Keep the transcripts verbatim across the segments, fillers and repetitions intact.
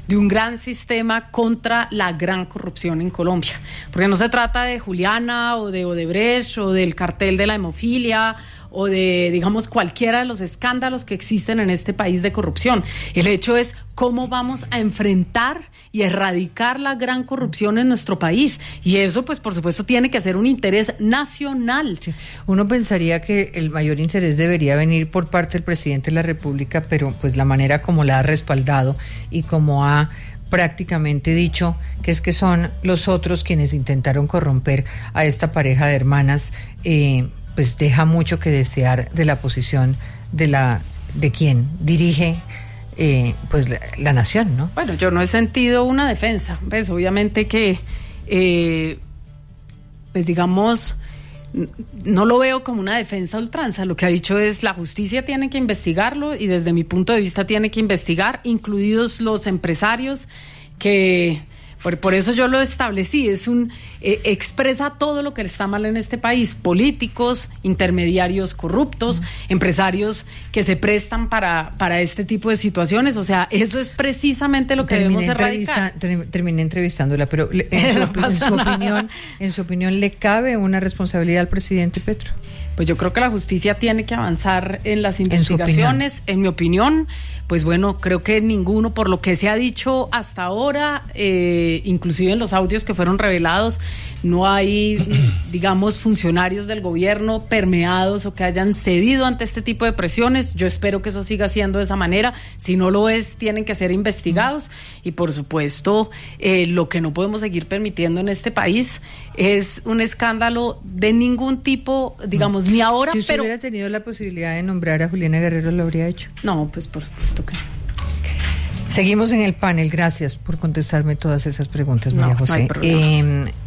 de un gran sistema contra la gran corrupción en Colombia. Porque no se trata de Juliana o de Odebrecht o del cartel de la hemofilia o de, digamos, cualquiera de los escándalos que existen en este país de corrupción. El hecho es cómo vamos a enfrentar y erradicar la gran corrupción en nuestro país. Y eso, pues, por supuesto, tiene que ser un interés nacional. Sí. Uno pensaría que el mayor interés debería venir por parte del presidente de la República, pero pues la manera como la ha respaldado y como ha prácticamente dicho que es que son los otros quienes intentaron corromper a esta pareja de hermanas, eh, pues deja mucho que desear de la posición de la de quien dirige eh, pues la, la nación, ¿no? Bueno, yo no he sentido una defensa, pues obviamente que eh, pues digamos no lo veo como una defensa a ultranza. Lo que ha dicho es la justicia tiene que investigarlo y desde mi punto de vista tiene que investigar, incluidos los empresarios que Por, por eso yo lo establecí, es un eh, expresa todo lo que está mal en este país, políticos, intermediarios corruptos, uh-huh. empresarios que se prestan para, para este tipo de situaciones, o sea, eso es precisamente lo que terminé debemos erradicar. Ter, terminé entrevistándola, pero en, su, no en su opinión, en su opinión, ¿le cabe una responsabilidad al presidente Petro? Pues yo creo que la justicia tiene que avanzar en las investigaciones, en, en mi opinión, pues bueno, creo que ninguno, por lo que se ha dicho hasta ahora, eh, inclusive en los audios que fueron revelados, no hay, digamos, funcionarios del gobierno permeados o que hayan cedido ante este tipo de presiones. Yo espero que eso siga siendo de esa manera. Si no lo es, tienen que ser investigados. Y por supuesto, eh, lo que no podemos seguir permitiendo en este país es un escándalo de ningún tipo, digamos, ni ahora, si usted pero... hubiera tenido la posibilidad de nombrar a Juliana Guerrero, ¿lo habría hecho? No, pues por supuesto que no. Seguimos en el panel, gracias por contestarme todas esas preguntas, María no, José. No hay problema. Eh,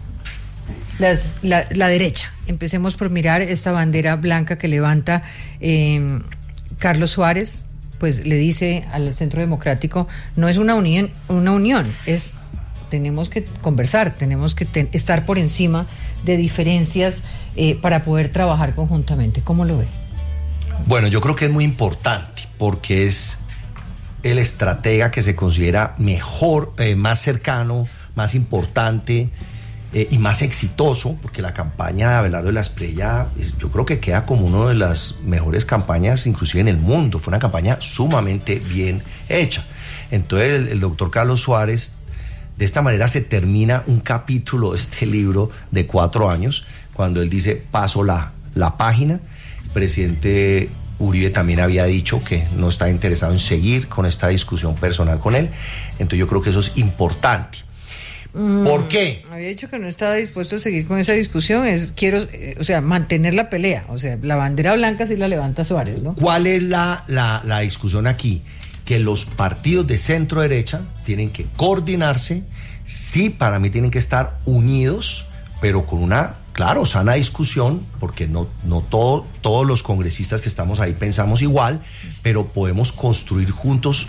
las, la, la derecha, empecemos por mirar esta bandera blanca que levanta eh, Carlos Suárez, pues le dice al Centro Democrático, no es una unión, una unión, es... tenemos que conversar, tenemos que ten, estar por encima de diferencias eh, para poder trabajar conjuntamente. ¿Cómo lo ve? Bueno, yo creo que es muy importante porque es el estratega que se considera mejor, eh, más cercano, más importante eh, y más exitoso, porque la campaña de Abelardo de la Espriella es, yo creo que queda como una de las mejores campañas inclusive en el mundo. Fue una campaña sumamente bien hecha. Entonces el, el doctor Carlos Suárez, de esta manera se termina un capítulo de este libro de cuatro años, cuando él dice, paso la, la página. El presidente Uribe también había dicho que no está interesado en seguir con esta discusión personal con él. Entonces yo creo que eso es importante. Mm, ¿Por qué? Había dicho que no estaba dispuesto a seguir con esa discusión, es quiero, eh, o sea, mantener la pelea, o sea, la bandera blanca sí la levanta Suárez, ¿no? ¿Cuál es la, la, la discusión aquí? Que los partidos de centro derecha tienen que coordinarse, sí, para mí tienen que estar unidos, pero con una, claro, sana discusión, porque no, no todo, todos los congresistas que estamos ahí pensamos igual, pero podemos construir juntos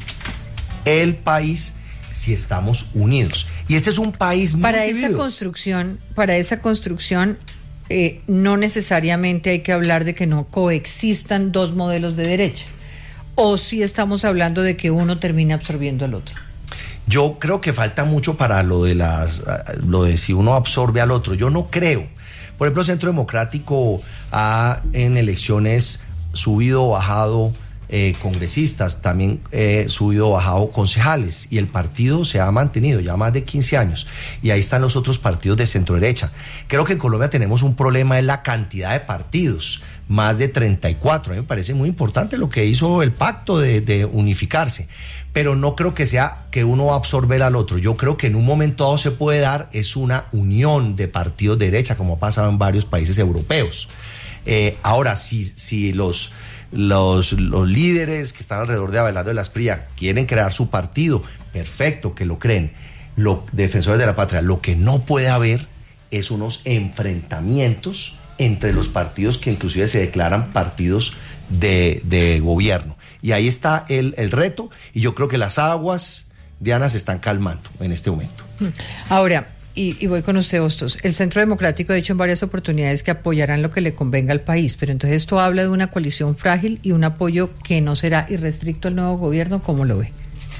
el país si estamos unidos. Y este es un país muy para dividido. esa construcción, para esa construcción eh, no necesariamente hay que hablar de que no coexistan dos modelos de derecha. ¿O si estamos hablando de que uno termina absorbiendo al otro? Yo creo que falta mucho para lo de las, lo de si uno absorbe al otro. Yo no creo. Por ejemplo, Centro Democrático ha en elecciones subido o bajado eh, congresistas, también eh, subido o bajado concejales, y el partido se ha mantenido ya más de quince años. Y ahí están los otros partidos de centro derecha. Creo que en Colombia tenemos un problema en la cantidad de partidos. Más de treinta y cuatro. A mí me parece muy importante lo que hizo el pacto de, de unificarse, pero no creo que sea que uno va a absorber al otro. Yo creo que en un momento dado se puede dar, es una unión de partidos de derecha, como ha pasado en varios países europeos. Eh, ahora, si, si los, los, los líderes que están alrededor de Abelardo de la Espriella quieren crear su partido, perfecto, que lo creen. Los defensores de la patria, lo que no puede haber es unos enfrentamientos entre los partidos que inclusive se declaran partidos de, de gobierno. Y ahí está el, el reto, y yo creo que las aguas, Diana, se están calmando en este momento. Ahora, y, y voy con usted, Hostos, el Centro Democrático ha dicho en varias oportunidades que apoyarán lo que le convenga al país, pero entonces esto habla de una coalición frágil y un apoyo que no será irrestricto al nuevo gobierno, ¿cómo lo ve?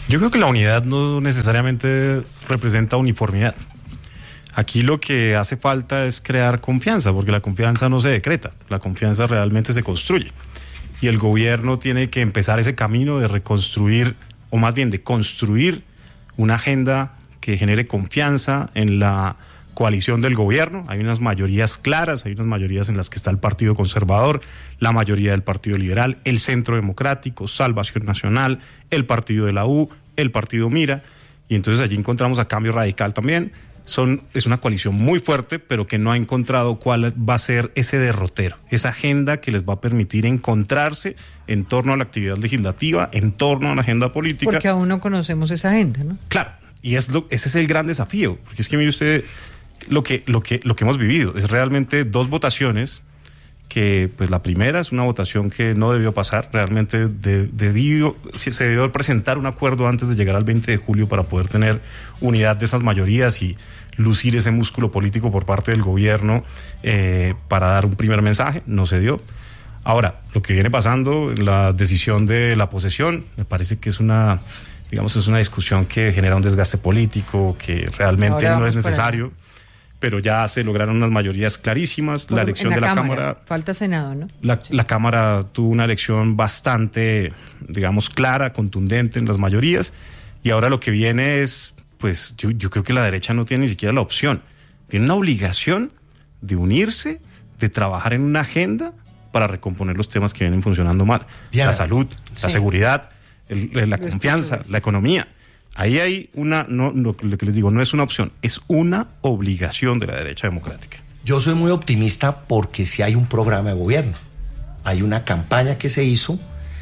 Yo creo que la unidad no necesariamente representa uniformidad. Aquí lo que hace falta es crear confianza, porque la confianza no se decreta, la confianza realmente se construye. Y el gobierno tiene que empezar ese camino de reconstruir, o más bien de construir una agenda que genere confianza en la coalición del gobierno. Hay unas mayorías claras, hay unas mayorías en las que está el Partido Conservador, la mayoría del Partido Liberal, el Centro Democrático, Salvación Nacional, el Partido de la U, el Partido Mira, y entonces allí encontramos a Cambio Radical también. Son, es una coalición muy fuerte, pero que no ha encontrado cuál va a ser ese derrotero, esa agenda que les va a permitir encontrarse en torno a la actividad legislativa, en torno a la agenda política. Porque aún no conocemos esa agenda, ¿no? Claro, y es lo, ese es el gran desafío, porque es que mire usted lo que, lo que, lo que hemos vivido, es realmente dos votaciones que, pues la primera es una votación que no debió pasar, realmente de, debió, se debió presentar un acuerdo antes de llegar al veinte de julio para poder tener unidad de esas mayorías y lucir ese músculo político por parte del gobierno eh, para dar un primer mensaje, no se dio. Ahora, lo que viene pasando en la decisión de la posesión, me parece que es una, digamos, es una discusión que genera un desgaste político, que realmente no es necesario. Pero ya se lograron unas mayorías clarísimas. Por, la elección la de la Cámara, Cámara... Falta Senado, ¿no? La, sí. la Cámara tuvo una elección bastante, digamos, clara, contundente en las mayorías. Y ahora lo que viene es, pues, yo, yo creo que la derecha no tiene ni siquiera la opción. Tiene una obligación de unirse, de trabajar en una agenda para recomponer los temas que vienen funcionando mal. Diana. La salud, sí. La seguridad, el, la Los confianza, la economía. Ahí hay una, no, lo, lo que les digo, no es una opción, es una obligación de la derecha democrática. Yo soy muy optimista porque sí hay un programa de gobierno. Hay una campaña que se hizo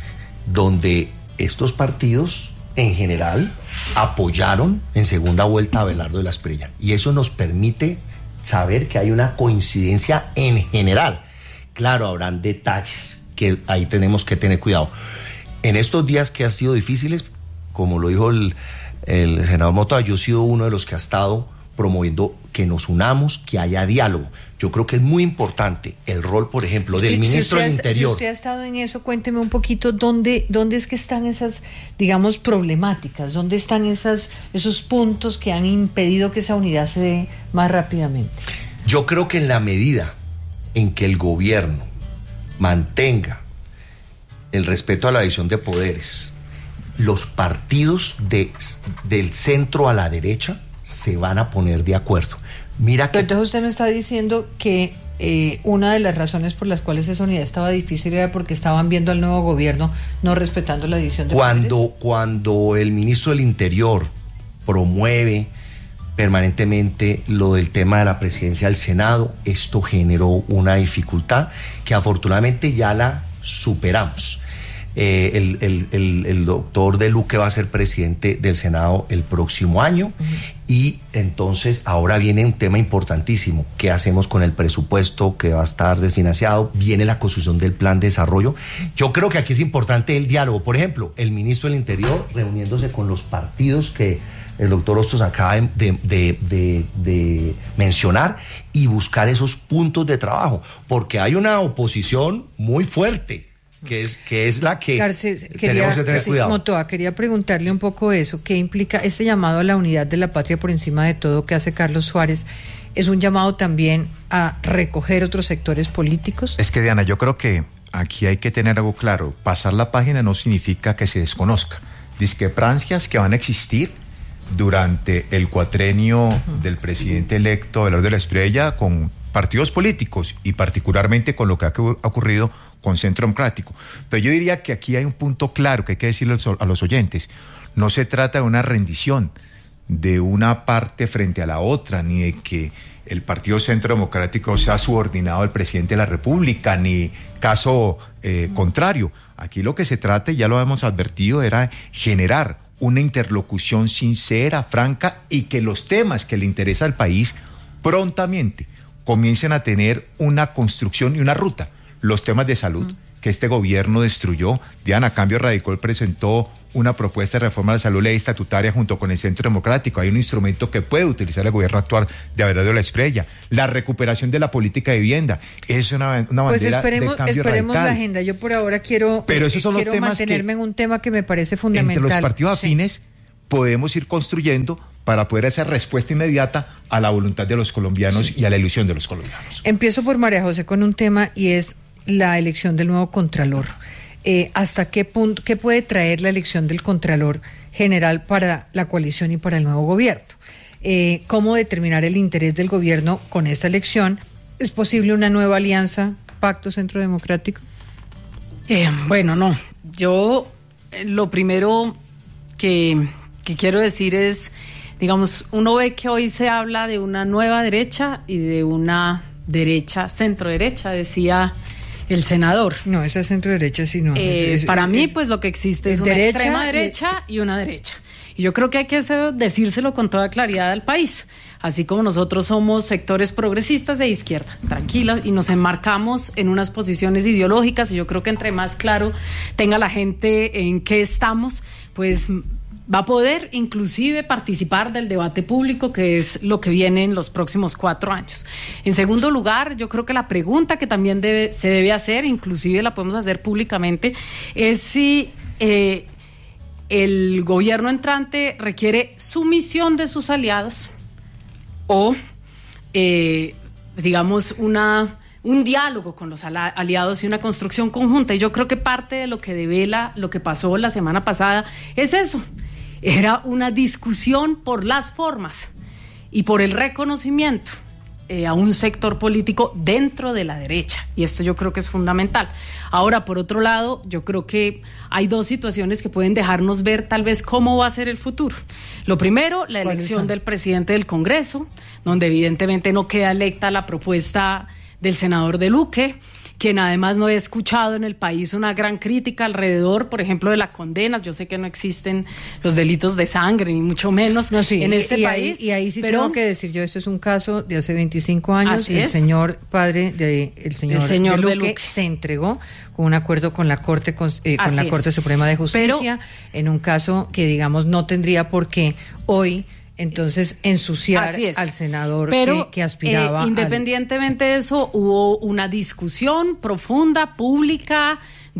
donde estos partidos, en general, apoyaron en segunda vuelta a Abelardo de la Espriella. Y eso nos permite saber que hay una coincidencia en general. Claro, habrán detalles que ahí tenemos que tener cuidado. En estos días que han sido difíciles, como lo dijo el... el senador Mota, yo he sido uno de los que ha estado promoviendo que nos unamos, que haya diálogo. Yo creo que es muy importante el rol, por ejemplo, del si ministro del Interior. Si usted ha estado en eso, cuénteme un poquito dónde, dónde es que están esas, digamos, problemáticas, dónde están esas, esos puntos que han impedido que esa unidad se dé más rápidamente. Yo creo que en la medida en que el gobierno mantenga el respeto a la división de poderes, los partidos de, del centro a la derecha se van a poner de acuerdo. Mira que... Pero entonces usted me está diciendo que eh, una de las razones por las cuales esa unidad estaba difícil era porque estaban viendo al nuevo gobierno no respetando la división de cuando, poderes. Cuando el ministro del Interior promueve permanentemente lo del tema de la presidencia del Senado, esto generó una dificultad que afortunadamente ya la superamos. Eh, el, el, el, el doctor De Luque va a ser presidente del Senado el próximo año. Uh-huh. Y entonces ahora viene un tema importantísimo. ¿Qué hacemos con el presupuesto que va a estar desfinanciado? Viene la construcción del plan de desarrollo. Yo creo que aquí es importante el diálogo. Por ejemplo, el ministro del Interior reuniéndose con los partidos que el doctor Hostos acaba de, de, de, de mencionar y buscar esos puntos de trabajo, porque hay una oposición muy fuerte que es que es la que Garces, tenemos quería, que tener sí, cuidado. Motoa, quería preguntarle un poco eso, ¿qué implica este llamado a la unidad de la patria por encima de todo que hace Carlos Suárez? ¿Es un llamado también a recoger otros sectores políticos? Es que, Diana, yo creo que aquí hay que tener algo claro. Pasar la página no significa que se desconozca. Discrepancias que van a existir durante el cuatrenio uh-huh. del presidente electo Abelardo de la Espriella con partidos políticos y particularmente con lo que ha ocurrido con Centro Democrático. Pero yo diría que aquí hay un punto claro que hay que decirle a los oyentes. No se trata de una rendición de una parte frente a la otra, ni de que el Partido Centro Democrático sea subordinado al presidente de la República, ni caso eh, contrario. Aquí lo que se trata, y ya lo hemos advertido, era generar una interlocución sincera, franca, y que los temas que le interesa al país prontamente comiencen a tener una construcción y una ruta. Los temas de salud mm. que este gobierno destruyó. Diana, Cambio Radical presentó una propuesta de reforma de la salud, ley estatutaria junto con el Centro Democrático. Hay un instrumento que puede utilizar el gobierno actual de Abelardo de la Espriella. La recuperación de la política de vivienda es una, una pues bandera esperemos, de cambio esperemos radical. La agenda. Yo por ahora quiero, Pero esos son quiero los temas mantenerme que, en un tema que me parece fundamental. Entre los partidos afines, sí. podemos ir construyendo para poder hacer respuesta inmediata a la voluntad de los colombianos sí. y a la ilusión de los colombianos. Empiezo por María José con un tema y es la elección del nuevo Contralor. Eh, ¿Hasta qué punto, qué puede traer la elección del Contralor General para la coalición y para el nuevo gobierno? Eh, ¿Cómo determinar el interés del gobierno con esta elección? ¿Es posible una nueva alianza, pacto centro democrático? Eh, bueno, no. Yo eh, lo primero que, que quiero decir es, digamos, uno ve que hoy se habla de una nueva derecha y de una derecha, centro derecha, decía el senador. No, esa centro derecha sí no. Eh, es, para es, mí, es, pues lo que existe es, es una derecha, extrema derecha y una derecha. Y yo creo que hay que decírselo con toda claridad al país. Así como nosotros somos sectores progresistas de izquierda, tranquilos, y nos enmarcamos en unas posiciones ideológicas, y yo creo que entre más claro tenga la gente en qué estamos, pues va a poder inclusive participar del debate público, que es lo que viene en los próximos cuatro años. En segundo lugar, yo creo que la pregunta que también debe, se debe hacer, inclusive la podemos hacer públicamente, es si eh, el gobierno entrante requiere sumisión de sus aliados o, eh, digamos, una, un diálogo con los aliados y una construcción conjunta. Y yo creo que parte de lo que devela lo que pasó la semana pasada es eso. Era una discusión por las formas y por el reconocimiento eh, a un sector político dentro de la derecha. Y esto yo creo que es fundamental. Ahora, por otro lado, yo creo que hay dos situaciones que pueden dejarnos ver tal vez cómo va a ser el futuro. Lo primero, la elección del presidente del Congreso, donde evidentemente no queda electa la propuesta del senador de Luque, quien además no he escuchado en el país una gran crítica alrededor, por ejemplo, de las condenas. Yo sé que no existen los delitos de sangre, ni mucho menos no, sí, en este y país. Ahí, y ahí sí pero, tengo que decir yo, esto es un caso de hace veinticinco años. Así el es. señor padre de el señor, el señor de Luque, de Luque se entregó con un acuerdo con la Corte con, eh, con la es. Corte Suprema de Justicia, pero, en un caso que digamos no tendría por qué hoy entonces ensuciar al senador Pero, que, que aspiraba. Eh, independientemente al... de eso, hubo una discusión profunda, pública,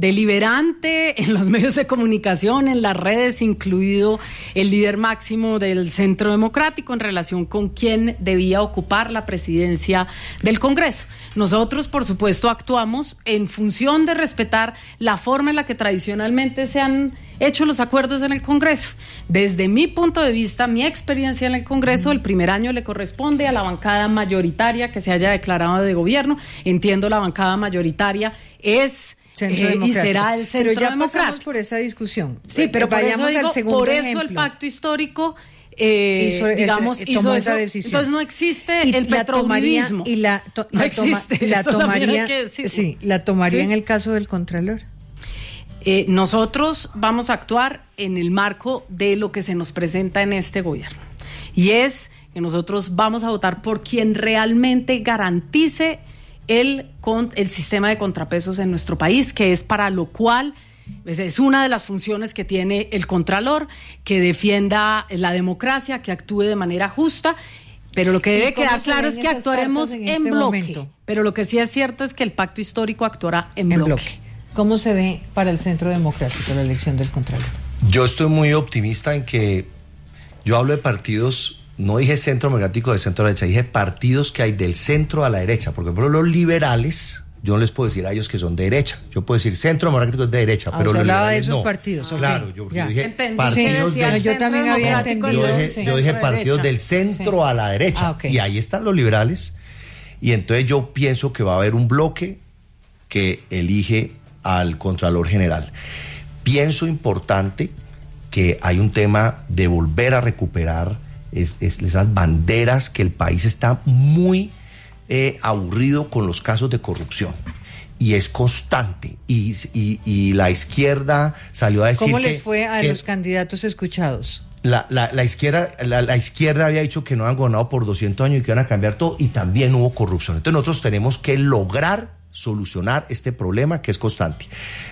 deliberante en los medios de comunicación, en las redes, incluido el líder máximo del Centro Democrático en relación con quién debía ocupar la presidencia del Congreso. Nosotros, por supuesto, actuamos en función de respetar la forma en la que tradicionalmente se han hecho los acuerdos en el Congreso. Desde mi punto de vista, mi experiencia en el Congreso, el primer año le corresponde a la bancada mayoritaria que se haya declarado de gobierno. Entiendo, la bancada mayoritaria es... Eh, y será el centro pero ya democrático. Pasamos por esa discusión. Sí, pero vayamos por eso, digo, al segundo por eso ejemplo. el pacto histórico eh, hizo, digamos ese, hizo tomó eso, esa decisión. Entonces no existe y el petrouribismo y la, to, no la, existe, toma, la tomaría sí, la tomaría ¿Sí? en el caso del Contralor. Eh, nosotros vamos a actuar en el marco de lo que se nos presenta en este gobierno, y es que nosotros vamos a votar por quien realmente garantice el, el sistema de contrapesos en nuestro país, que es para lo cual es una de las funciones que tiene el Contralor, que defienda la democracia, que actúe de manera justa. Pero lo que debe quedar claro es que actuaremos en, en este bloque. Momento? Pero lo que sí es cierto es que el pacto histórico actuará en, en bloque. bloque. ¿Cómo se ve para el Centro Democrático la elección del Contralor? Yo estoy muy optimista en que yo hablo de partidos. No dije centro democrático de centro derecha, dije partidos que hay del centro a la derecha, porque por ejemplo los liberales, yo no les puedo decir a ellos que son de derecha, yo puedo decir centro democrático es de derecha, ah, pero los liberales de esos no. partidos. Claro, okay. yo, yo dije Entendí partidos sí, de, yo también había entendido. Yo dije, sí, yo dije partidos derecha. del centro sí. a la derecha, ah, okay. y ahí están los liberales, y entonces yo pienso que va a haber un bloque que elige al Contralor General. Pienso importante que hay un tema de volver a recuperar Es, es esas banderas, que el país está muy eh, aburrido con los casos de corrupción y es constante y, y, y la izquierda salió a decir ¿Cómo que, les fue a que los candidatos escuchados? La, la, la, izquierda, la, la izquierda había dicho que no han gobernado por doscientos años y que iban a cambiar todo, y también hubo corrupción. Entonces nosotros tenemos que lograr solucionar este problema que es constante.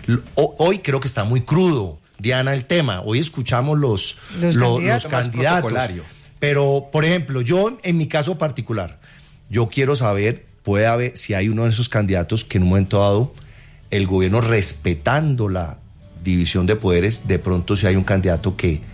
Hoy creo que está muy crudo, Diana, el tema. Hoy escuchamos los, los lo, candidatos, los candidatos. Pero, por ejemplo, yo, en mi caso particular, yo quiero saber, puede haber, si hay uno de esos candidatos que en un momento dado, el gobierno respetando la división de poderes, de pronto si hay un candidato que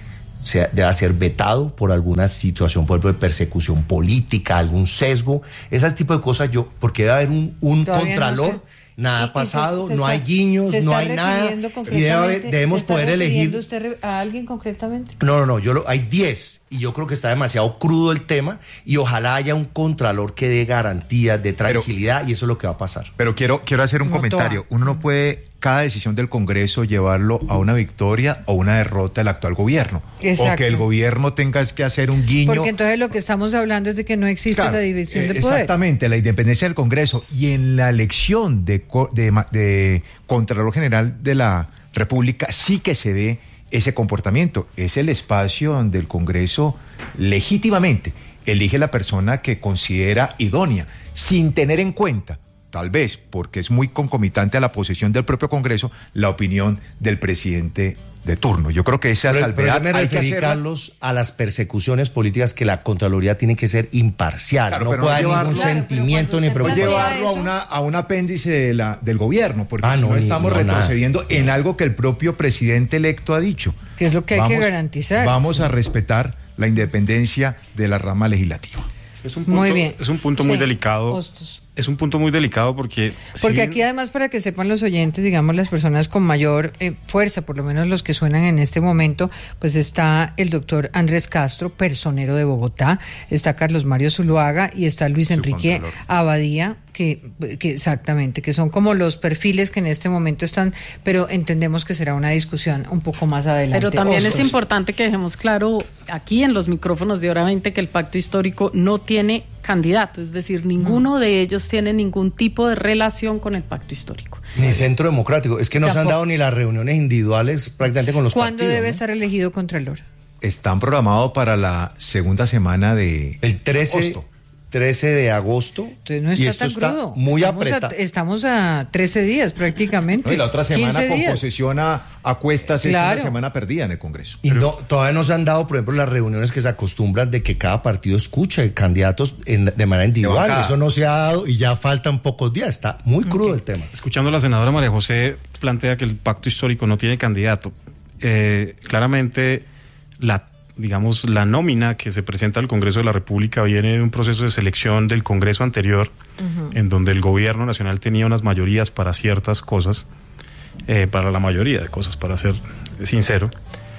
sea, deba ser vetado por alguna situación, por ejemplo, de persecución política, algún sesgo, ese tipo de cosas. Yo, porque debe haber un, un contralor. No sé. Nada ha pasado, se, se no está, hay guiños, no hay nada. Y debe haber, debemos ¿se está poder elegir. ¿Usted a alguien concretamente? No, no, no, yo lo, hay diez y yo creo que está demasiado crudo el tema y ojalá haya un contralor que dé garantías de tranquilidad pero, y eso es lo que va a pasar. Pero quiero, quiero hacer un no comentario. Toda. Uno no puede, cada decisión del Congreso, llevarlo a una victoria o una derrota del actual gobierno. Exacto. O que el gobierno tenga que hacer un guiño. Porque entonces lo que estamos hablando es de que no existe claro, la división eh, de poder. Exactamente, la independencia del Congreso y en la elección de, de, de Contralor General de la República sí que se ve ese comportamiento. Es el espacio donde el Congreso legítimamente elige la persona que considera idónea, sin tener en cuenta, tal vez porque es muy concomitante a la posesión del propio Congreso, la opinión del presidente de turno. Yo creo que esa pero, salvedad pero me referí, Carlos, a las persecuciones políticas, que la Contraloría tiene que ser imparcial, claro, no puede haber ningún claro, sentimiento ni preocupación. Llevarlo a, una, a un apéndice de la, del gobierno, porque ah, no, no estamos no, retrocediendo nada. En algo que el propio presidente electo ha dicho. Que es lo que hay vamos, que garantizar. Vamos a respetar la independencia de la rama legislativa. Es un punto, muy bien. Es un punto sí. muy delicado. Hostos. Es un punto muy delicado porque... Porque si aquí además, para que sepan los oyentes, digamos las personas con mayor eh, fuerza, por lo menos los que suenan en este momento, pues está el doctor Andrés Castro, personero de Bogotá, está Carlos Mario Zuluaga y está Luis Enrique Abadía, que, que exactamente, que son como los perfiles que en este momento están, pero entendemos que será una discusión un poco más adelante. Pero también Oscos. Es importante que dejemos claro aquí en los micrófonos de Hora veinte que el pacto histórico no tiene candidato, es decir, ninguno mm. de ellos tiene ningún tipo de relación con el pacto histórico. Ni Centro Democrático, es que no se han dado ni las reuniones individuales prácticamente con los ¿Cuándo partidos. ¿Cuándo debe ¿no? ser elegido Contralor? Están programados para la segunda semana de el trece agosto. trece de agosto. Entonces no está y esto tan está crudo. muy estamos apretado. A, estamos a trece días prácticamente. No, y la otra semana con días. posesión a, a cuestas claro. es una semana perdida en el Congreso. Y no, todavía no se han dado, por ejemplo, las reuniones que se acostumbran de que cada partido escuche candidatos en, de manera individual. Eso no se ha dado y ya faltan pocos días. Está muy crudo okay. el tema. Escuchando a la senadora María José, plantea que el pacto histórico no tiene candidato. Eh, claramente, la digamos, la nómina que se presenta al Congreso de la República viene de un proceso de selección del Congreso anterior, uh-huh. en donde el gobierno nacional tenía unas mayorías para ciertas cosas, eh, para la mayoría de cosas, para ser sincero,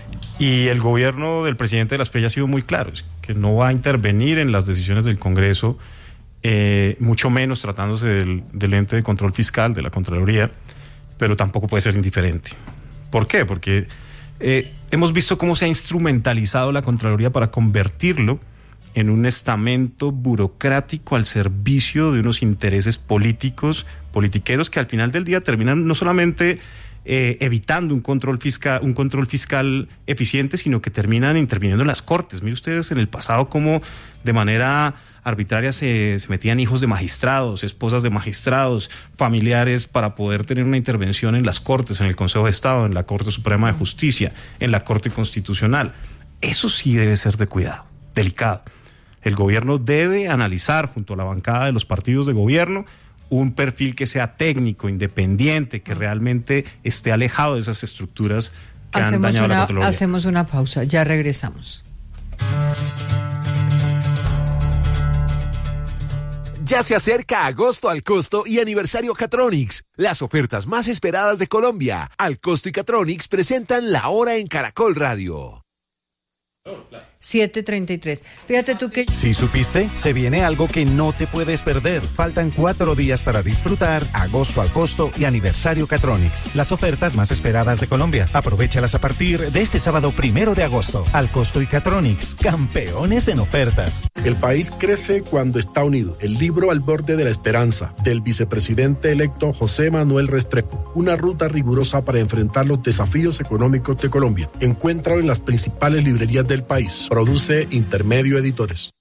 y el gobierno del presidente de las P R I ha sido muy claro, es que no va a intervenir en las decisiones del Congreso, eh, mucho menos tratándose del, del ente de control fiscal, de la Contraloría, pero tampoco puede ser indiferente. ¿Por qué? Porque Eh, hemos visto cómo se ha instrumentalizado la Contraloría para convertirlo en un estamento burocrático al servicio de unos intereses políticos, politiqueros, que al final del día terminan no solamente eh, evitando un control fiscal, un control fiscal eficiente, sino que terminan interviniendo en las Cortes. Miren ustedes en el pasado cómo de manera arbitraria se, se metían hijos de magistrados, esposas de magistrados, familiares, para poder tener una intervención en las Cortes, en el Consejo de Estado, en la Corte Suprema de Justicia, en la Corte Constitucional. Eso sí debe ser de cuidado, delicado. El gobierno debe analizar junto a la bancada de los partidos de gobierno un perfil que sea técnico, independiente, que realmente esté alejado de esas estructuras que hacemos han dañado una, la Contraloría. Hacemos una pausa, ya regresamos. Ya se acerca agosto al costo y aniversario Catronics, las ofertas más esperadas de Colombia. Al Costo y Catronics presentan La Hora en Caracol Radio. siete treinta y tres. Fíjate tú que... ¿Sí supiste? Se viene algo que no te puedes perder. Faltan cuatro días para disfrutar agosto al costo y aniversario Catronics. Las ofertas más esperadas de Colombia. Aprovéchalas a partir de este sábado primero de agosto. Al costo y Catronics, campeones en ofertas. El país crece cuando está unido. El libro Al borde de la esperanza, del vicepresidente electo José Manuel Restrepo. Una ruta rigurosa para enfrentar los desafíos económicos de Colombia. Encuéntralo en las principales librerías del país. Produce Intermedio Editores.